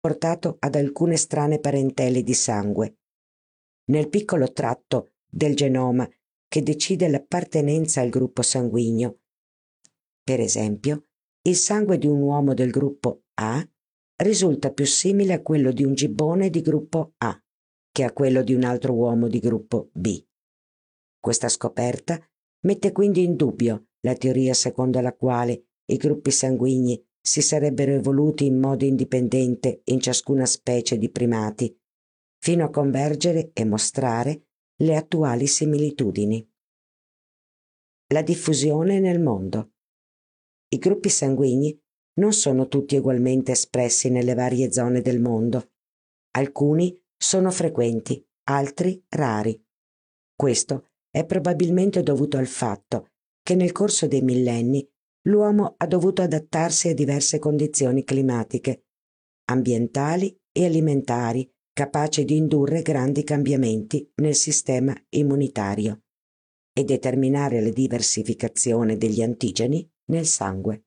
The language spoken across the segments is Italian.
portato ad alcune strane parentele di sangue. Nel piccolo tratto del genoma che decide l'appartenenza al gruppo sanguigno. Per esempio, il sangue di un uomo del gruppo A risulta più simile a quello di un gibbone di gruppo A che a quello di un altro uomo di gruppo B. Questa scoperta mette quindi in dubbio la teoria secondo la quale i gruppi sanguigni si sarebbero evoluti in modo indipendente in ciascuna specie di primati, fino a convergere e mostrare le attuali similitudini. La diffusione nel mondo. I gruppi sanguigni non sono tutti ugualmente espressi nelle varie zone del mondo. Alcuni sono frequenti, altri rari. Questo è probabilmente dovuto al fatto che nel corso dei millenni l'uomo ha dovuto adattarsi a diverse condizioni climatiche, ambientali e alimentari, capaci di indurre grandi cambiamenti nel sistema immunitario e determinare la diversificazione degli antigeni nel sangue.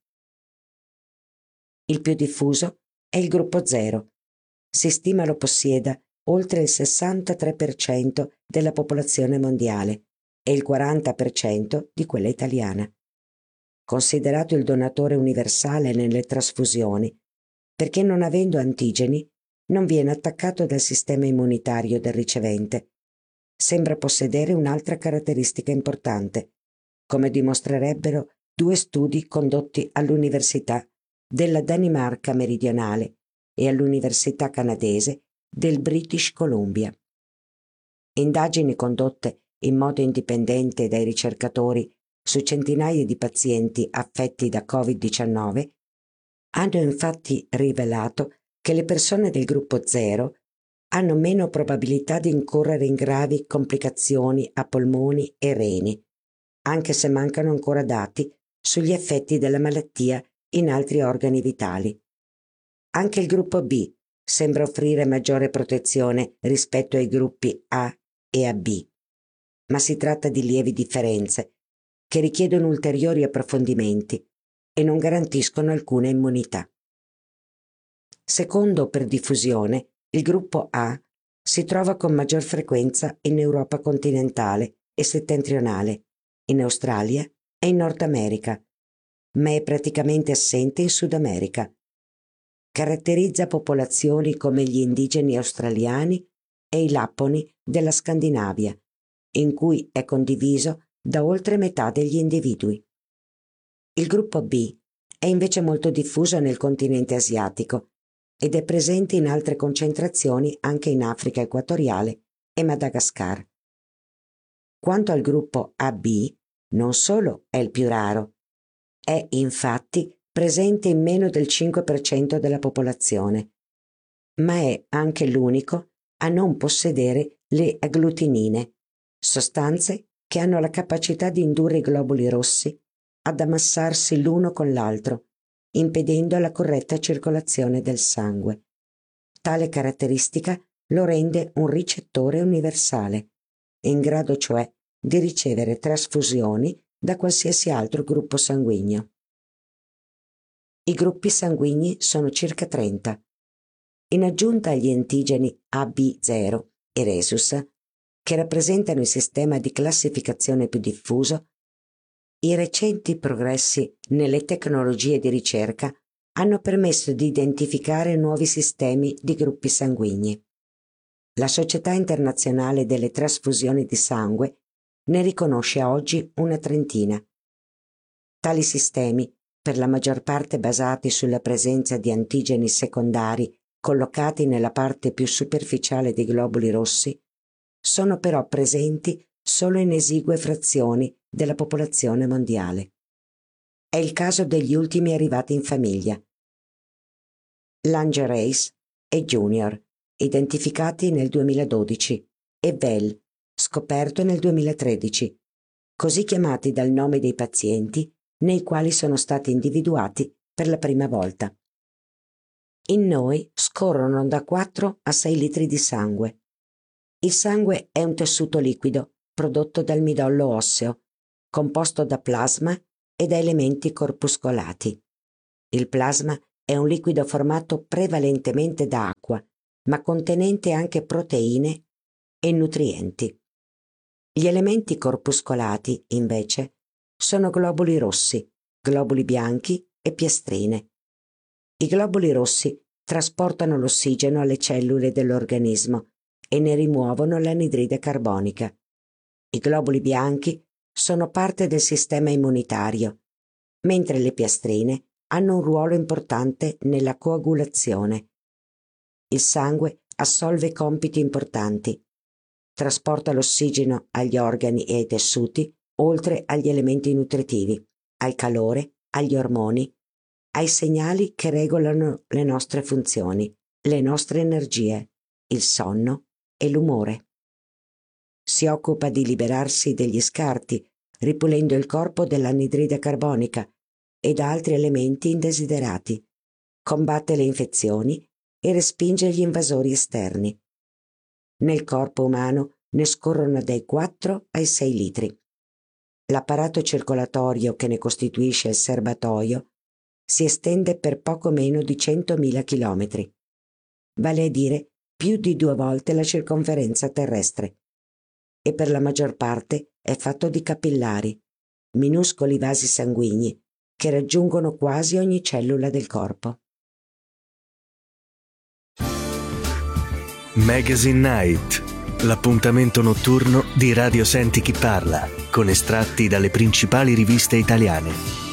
Il più diffuso è il gruppo 0. Si stima lo possieda oltre il 63% della popolazione mondiale e il 40% di quella italiana. Considerato il donatore universale nelle trasfusioni, perché non avendo antigeni non viene attaccato dal sistema immunitario del ricevente. Sembra possedere un'altra caratteristica importante, come dimostrerebbero 2 studi condotti all'Università della Danimarca Meridionale e all'Università canadese del British Columbia. Indagini condotte in modo indipendente dai ricercatori su centinaia di pazienti affetti da Covid-19 hanno infatti rivelato che le persone del gruppo 0 hanno meno probabilità di incorrere in gravi complicazioni a polmoni e reni, anche se mancano ancora dati sugli effetti della malattia in altri organi vitali. Anche il gruppo B sembra offrire maggiore protezione rispetto ai gruppi A e AB, ma si tratta di lievi differenze che richiedono ulteriori approfondimenti e non garantiscono alcuna immunità. Secondo per diffusione, il gruppo A si trova con maggior frequenza in Europa continentale e settentrionale, in Australia e in Nord America, ma è praticamente assente in Sud America. Caratterizza popolazioni come gli indigeni australiani e i lapponi della Scandinavia, in cui è condiviso da oltre metà degli individui. Il gruppo B è invece molto diffuso nel continente asiatico ed è presente in altre concentrazioni anche in Africa equatoriale e Madagascar. Quanto al gruppo AB, non solo è il più raro, è infatti presente in meno del 5% della popolazione, ma è anche l'unico a non possedere le agglutinine, sostanze che hanno la capacità di indurre i globuli rossi ad ammassarsi l'uno con l'altro, impedendo la corretta circolazione del sangue. Tale caratteristica lo rende un ricettore universale, in grado cioè di ricevere trasfusioni da qualsiasi altro gruppo sanguigno. I gruppi sanguigni sono circa 30. In aggiunta agli antigeni AB0 e Rhesus, che rappresentano il sistema di classificazione più diffuso, i recenti progressi nelle tecnologie di ricerca hanno permesso di identificare nuovi sistemi di gruppi sanguigni. La Società Internazionale delle Trasfusioni di Sangue ne riconosce a oggi una trentina. Tali sistemi, per la maggior parte basati sulla presenza di antigeni secondari collocati nella parte più superficiale dei globuli rossi, sono però presenti solo in esigue frazioni della popolazione mondiale. È il caso degli ultimi arrivati in famiglia, Langerhans e Junior, identificati nel 2012, e Bell, scoperto nel 2013, così chiamati dal nome dei pazienti nei quali sono stati individuati per la prima volta. In noi scorrono da 4 a 6 litri di sangue. Il sangue è un tessuto liquido prodotto dal midollo osseo, composto da plasma e da elementi corpuscolati. Il plasma è un liquido formato prevalentemente da acqua, ma contenente anche proteine e nutrienti. Gli elementi corpuscolati, invece, sono globuli rossi, globuli bianchi e piastrine. I globuli rossi trasportano l'ossigeno alle cellule dell'organismo e ne rimuovono l'anidride carbonica. I globuli bianchi sono parte del sistema immunitario, mentre le piastrine hanno un ruolo importante nella coagulazione. Il sangue assolve compiti importanti. Trasporta l'ossigeno agli organi e ai tessuti, oltre agli elementi nutritivi, al calore, agli ormoni, ai segnali che regolano le nostre funzioni, le nostre energie, il sonno e l'umore. Si occupa di liberarsi degli scarti, ripulendo il corpo dell'anidride carbonica e da altri elementi indesiderati, combatte le infezioni e respinge gli invasori esterni. Nel corpo umano ne scorrono dai 4 ai 6 litri. L'apparato circolatorio che ne costituisce il serbatoio si estende per poco meno di 100.000 chilometri, vale a dire più di 2 volte la circonferenza terrestre, e per la maggior parte è fatto di capillari, minuscoli vasi sanguigni che raggiungono quasi ogni cellula del corpo. Magazine Night, l'appuntamento notturno di Radio Senti Chi Parla, con estratti dalle principali riviste italiane.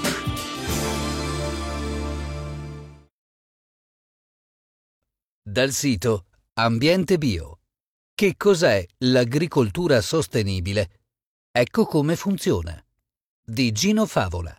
Dal sito Ambiente Bio. Che cos'è l'agricoltura sostenibile? Ecco come funziona. Di Gino Favola.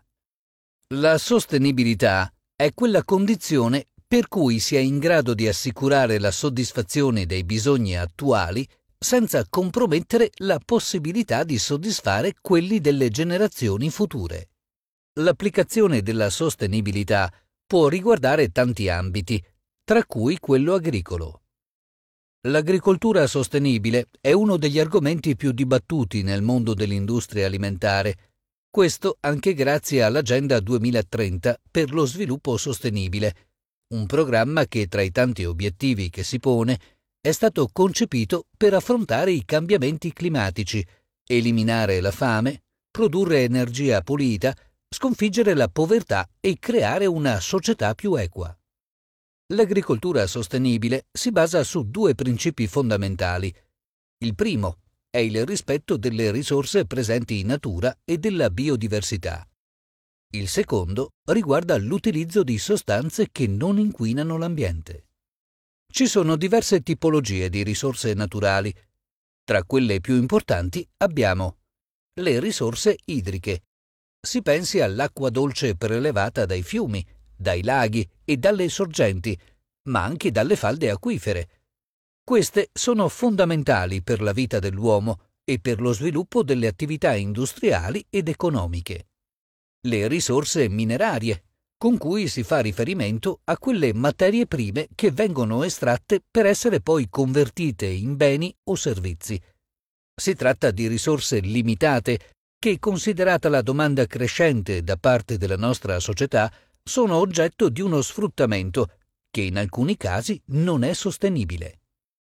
La sostenibilità è quella condizione per cui si è in grado di assicurare la soddisfazione dei bisogni attuali senza compromettere la possibilità di soddisfare quelli delle generazioni future. L'applicazione della sostenibilità può riguardare tanti ambiti, tra cui quello agricolo. L'agricoltura sostenibile è uno degli argomenti più dibattuti nel mondo dell'industria alimentare, questo anche grazie all'Agenda 2030 per lo sviluppo sostenibile, un programma che tra i tanti obiettivi che si pone è stato concepito per affrontare i cambiamenti climatici, eliminare la fame, produrre energia pulita, sconfiggere la povertà e creare una società più equa. L'agricoltura sostenibile si basa su 2 principi fondamentali. Il primo è il rispetto delle risorse presenti in natura e della biodiversità. Il secondo riguarda l'utilizzo di sostanze che non inquinano l'ambiente. Ci sono diverse tipologie di risorse naturali. Tra quelle più importanti abbiamo le risorse idriche. Si pensi all'acqua dolce prelevata dai fiumi, dai laghi e dalle sorgenti, ma anche dalle falde acquifere. Queste sono fondamentali per la vita dell'uomo e per lo sviluppo delle attività industriali ed economiche. Le risorse minerarie, con cui si fa riferimento a quelle materie prime che vengono estratte per essere poi convertite in beni o servizi. Si tratta di risorse limitate che, considerata la domanda crescente da parte della nostra società, sono oggetto di uno sfruttamento che in alcuni casi non è sostenibile.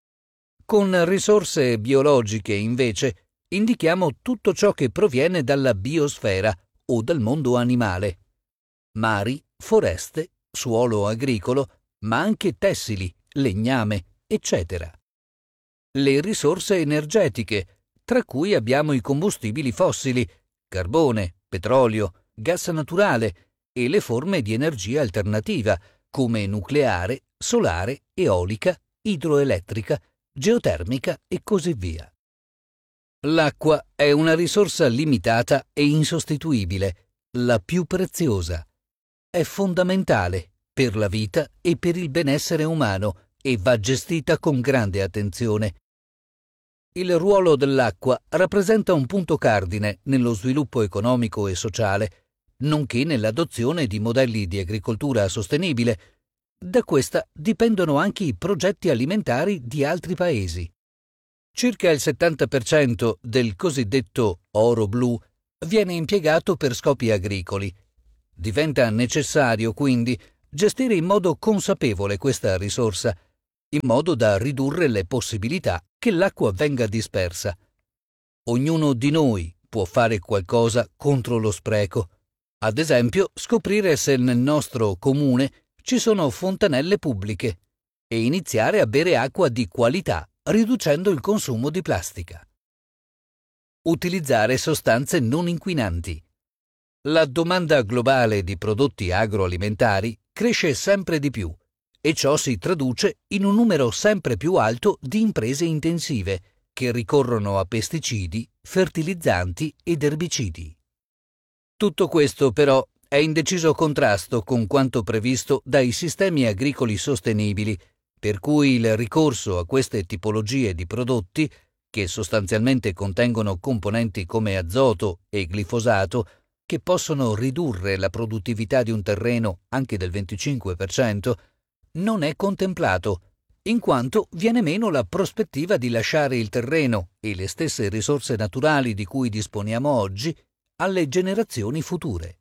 Con risorse biologiche, invece, indichiamo tutto ciò che proviene dalla biosfera o dal mondo animale. Mari, foreste, suolo agricolo, ma anche tessili, legname, eccetera. Le risorse energetiche, tra cui abbiamo i combustibili fossili, carbone, petrolio, gas naturale e le forme di energia alternativa, come nucleare, solare, eolica, idroelettrica, geotermica e così via. L'acqua è una risorsa limitata e insostituibile, la più preziosa. È fondamentale per la vita e per il benessere umano e va gestita con grande attenzione. Il ruolo dell'acqua rappresenta un punto cardine nello sviluppo economico e sociale, nonché nell'adozione di modelli di agricoltura sostenibile. Da questa dipendono anche i progetti alimentari di altri paesi. Circa il 70% del cosiddetto oro blu viene impiegato per scopi agricoli. Diventa necessario, quindi, gestire in modo consapevole questa risorsa, in modo da ridurre le possibilità che l'acqua venga dispersa. Ognuno di noi può fare qualcosa contro lo spreco. Ad esempio, scoprire se nel nostro comune ci sono fontanelle pubbliche e iniziare a bere acqua di qualità, riducendo il consumo di plastica. Utilizzare sostanze non inquinanti. La domanda globale di prodotti agroalimentari cresce sempre di più e ciò si traduce in un numero sempre più alto di imprese intensive che ricorrono a pesticidi, fertilizzanti ed erbicidi. Tutto questo, però, è in deciso contrasto con quanto previsto dai sistemi agricoli sostenibili, per cui il ricorso a queste tipologie di prodotti, che sostanzialmente contengono componenti come azoto e glifosato, che possono ridurre la produttività di un terreno anche del 25%, non è contemplato, in quanto viene meno la prospettiva di lasciare il terreno e le stesse risorse naturali di cui disponiamo oggi alle generazioni future.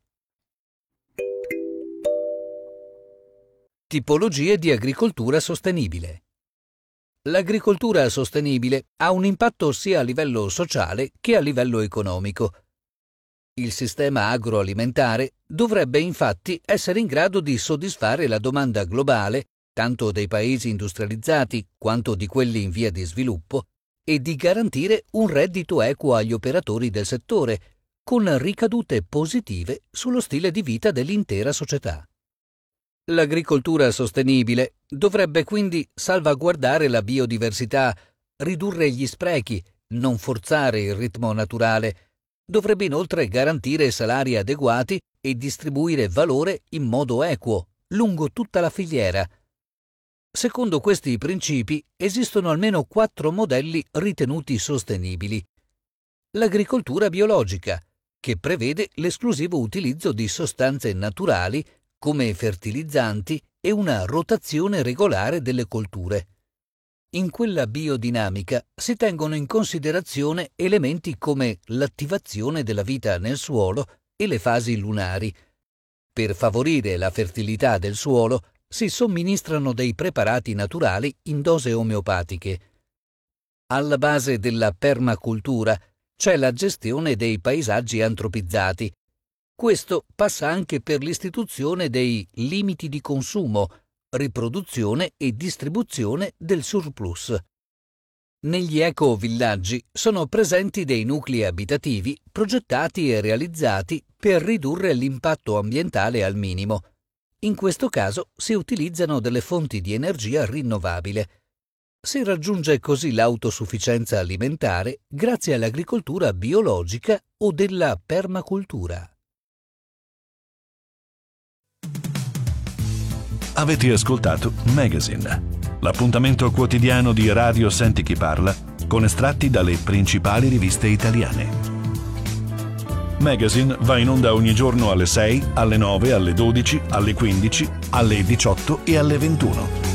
Tipologie di agricoltura sostenibile. L'agricoltura sostenibile ha un impatto sia a livello sociale che a livello economico. Il sistema agroalimentare dovrebbe infatti essere in grado di soddisfare la domanda globale, tanto dei paesi industrializzati quanto di quelli in via di sviluppo, e di garantire un reddito equo agli operatori del settore, con ricadute positive sullo stile di vita dell'intera società. L'agricoltura sostenibile dovrebbe quindi salvaguardare la biodiversità, ridurre gli sprechi, non forzare il ritmo naturale. Dovrebbe inoltre garantire salari adeguati e distribuire valore in modo equo, lungo tutta la filiera. Secondo questi principi esistono almeno 4 modelli ritenuti sostenibili. L'agricoltura biologica, che prevede l'esclusivo utilizzo di sostanze naturali come fertilizzanti e una rotazione regolare delle colture. In quella biodinamica si tengono in considerazione elementi come l'attivazione della vita nel suolo e le fasi lunari. Per favorire la fertilità del suolo si somministrano dei preparati naturali in dose omeopatiche. Alla base della permacultura c'è la gestione dei paesaggi antropizzati. Questo passa anche per l'istituzione dei limiti di consumo, riproduzione e distribuzione del surplus. Negli eco-villaggi sono presenti dei nuclei abitativi progettati e realizzati per ridurre l'impatto ambientale al minimo. In questo caso si utilizzano delle fonti di energia rinnovabile. Si raggiunge così l'autosufficienza alimentare grazie all'agricoltura biologica o della permacultura. Avete ascoltato Magazine, l'appuntamento quotidiano di Radio Senti Chi Parla con estratti dalle principali riviste italiane. Magazine va in onda ogni giorno alle 6, alle 9, alle 12, alle 15, alle 18 e alle 21.